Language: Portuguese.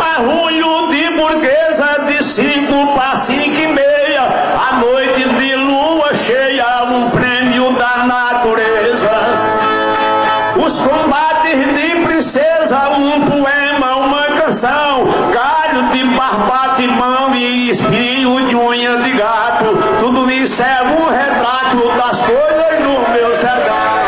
Chamarrulho de burguesa de 5 para 5:30, a noite de lua cheia, um prêmio da natureza. Os combates de princesa, um poema, uma canção, galho de barbate, mão e espinho de unha de gato. Tudo isso é um retrato das coisas no meu sertão.